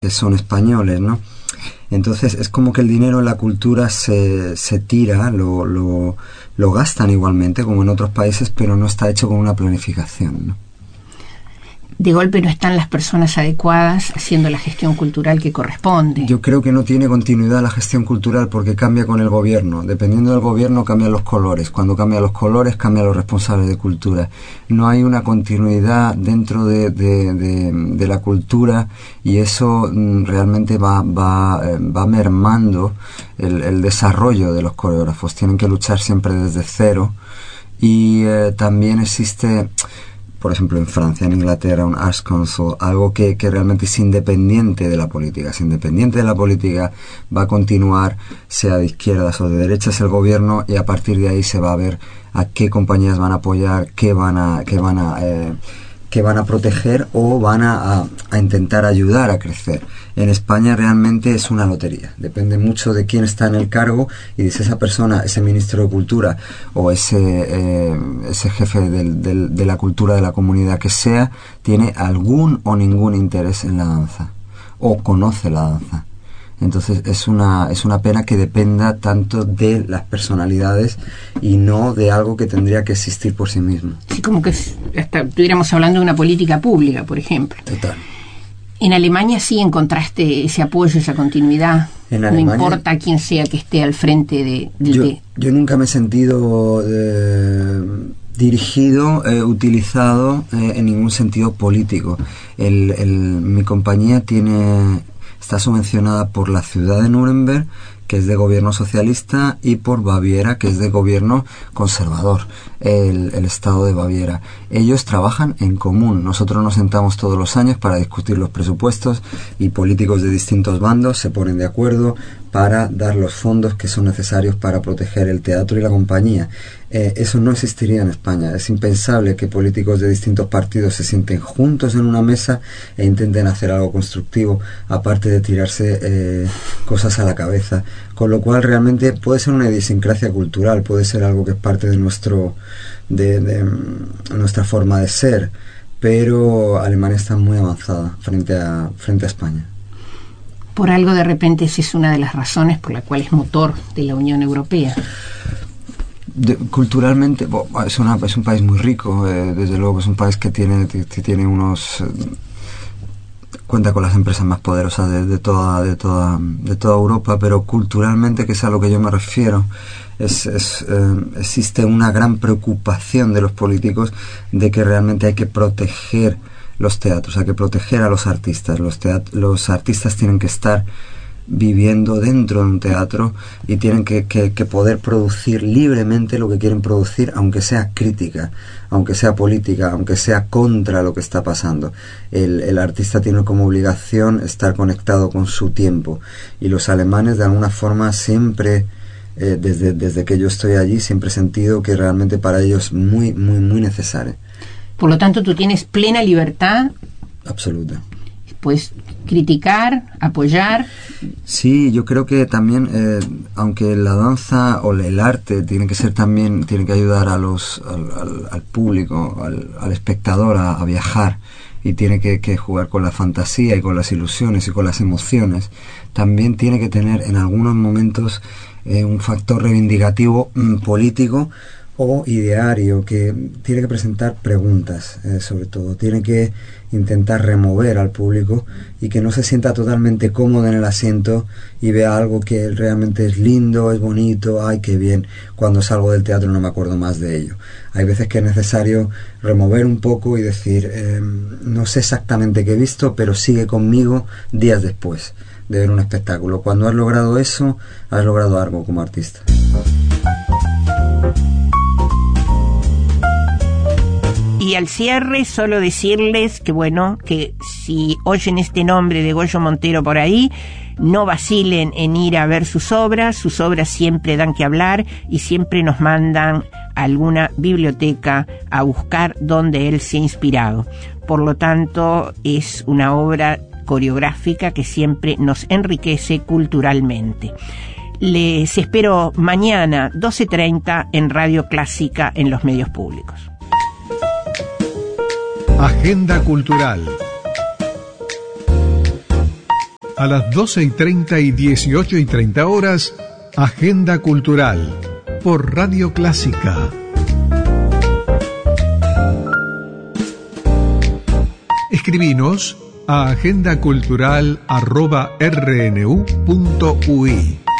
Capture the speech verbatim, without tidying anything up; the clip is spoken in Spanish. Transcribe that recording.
que son españoles, ¿no? Entonces es como que el dinero en la cultura se, se tira, lo, lo, lo gastan igualmente como en otros países, pero no está hecho con una planificación, ¿no? De golpe no están las personas adecuadas haciendo la gestión cultural que corresponde. Yo creo que no tiene continuidad la gestión cultural porque cambia con el gobierno. Dependiendo del gobierno cambian los colores. Cuando cambian los colores cambian los responsables de cultura. No hay una continuidad dentro de, de, de, de la cultura y eso mm, realmente va, va, eh, va mermando el, el desarrollo de los coreógrafos. Tienen que luchar siempre desde cero y eh, también existe... Por ejemplo, en Francia, en Inglaterra, un Arts Council, algo que, que realmente es independiente de la política. Es independiente de la política, va a continuar, sea de izquierdas o de derechas, el gobierno, y a partir de ahí se va a ver a qué compañías van a apoyar, qué van a, qué van a, eh, qué van a proteger o van a, a, a intentar ayudar a crecer. En España realmente es una lotería. Depende mucho de quién está en el cargo y de si esa persona, ese ministro de Cultura o ese, eh, ese jefe del, del, de la cultura de la comunidad que sea, tiene algún o ningún interés en la danza o conoce la danza. Entonces es una, es una pena que dependa tanto de las personalidades y no de algo que tendría que existir por sí mismo. Sí, como que hasta estuviéramos hablando de una política pública, por ejemplo. Total. En Alemania sí encontraste ese apoyo, esa continuidad. En no Alemania, importa quién sea que esté al frente de... de, yo, de... yo nunca me he sentido eh, dirigido, eh, utilizado eh, en ningún sentido político. El, el, mi compañía tiene está subvencionada por la ciudad de Nuremberg, que es de gobierno socialista, y por Baviera, que es de gobierno conservador, el, el estado de Baviera. Ellos trabajan en común. Nosotros nos sentamos todos los años para discutir los presupuestos y políticos de distintos bandos se ponen de acuerdo para dar los fondos que son necesarios para proteger el teatro y la compañía. Eh, eso no existiría en España. Es impensable que políticos de distintos partidos se sienten juntos en una mesa e intenten hacer algo constructivo, aparte de tirarse eh, cosas a la cabeza. Con lo cual realmente puede ser una idiosincrasia cultural, puede ser algo que es parte de nuestro de, de, de nuestra forma de ser, pero Alemania está muy avanzada frente a frente a España. Por algo de repente esa es una de las razones por la cual es motor de la Unión Europea. De, culturalmente bo, es, una, es un país muy rico, eh, desde luego es un país que tiene, que tiene unos... Eh, cuenta con las empresas más poderosas de, de, toda, de, toda, de toda Europa, pero culturalmente, que es a lo que yo me refiero, es, es, eh, existe una gran preocupación de los políticos de que realmente hay que proteger los teatros, hay que proteger a los artistas. Los, teat- los artistas tienen que estar viviendo dentro de un teatro y tienen que, que, que poder producir libremente lo que quieren producir, aunque sea crítica, aunque sea política, aunque sea contra lo que está pasando. El, el artista tiene como obligación estar conectado con su tiempo, y los alemanes de alguna forma siempre, eh, desde, desde que yo estoy allí, siempre he sentido que realmente para ellos es muy, muy, muy necesario. Por lo tanto, tú tienes plena libertad. Absoluta. Puedes criticar, apoyar. Sí, yo creo que también, eh, aunque la danza o el arte tiene que ser también, tiene que ayudar a los, al, al, al público, al, al espectador a, a viajar, y tiene que, que jugar con la fantasía y con las ilusiones y con las emociones, también tiene que tener en algunos momentos eh, un factor reivindicativo mm, político o ideario, que tiene que presentar preguntas, eh, sobre todo, tiene que intentar remover al público y que no se sienta totalmente cómodo en el asiento y vea algo que realmente es lindo, es bonito, ay, qué bien, cuando salgo del teatro no me acuerdo más de ello. Hay veces que es necesario remover un poco y decir, eh, no sé exactamente qué he visto, pero sigue conmigo días después de ver un espectáculo. Cuando has logrado eso, has logrado algo como artista. Y al cierre, solo decirles que, bueno, que si oyen este nombre de Goyo Montero por ahí, no vacilen en ir a ver sus obras. Sus obras siempre dan que hablar y siempre nos mandan a alguna biblioteca a buscar donde él se ha inspirado. Por lo tanto, es una obra coreográfica que siempre nos enriquece culturalmente. Les espero mañana, doce treinta, en Radio Clásica, en los medios públicos. Agenda Cultural. a las doce y treinta y dieciocho y treinta horas, Agenda Cultural, por Radio Clásica. Escribinos a agendacultural arroba r n u punto u i.